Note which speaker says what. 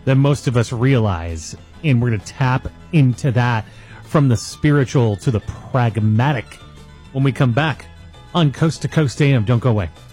Speaker 1: than most of us realize. And we're going to tap into that from the spiritual to the pragmatic when we come back on Coast to Coast AM. Don't go away.